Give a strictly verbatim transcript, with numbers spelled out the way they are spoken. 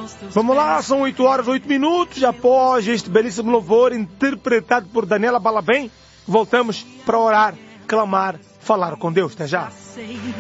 Vamos lá, são oito horas, oito minutos. Após este belíssimo louvor interpretado por Daniela Balabem, voltamos para orar, clamar, falar com Deus. Até já.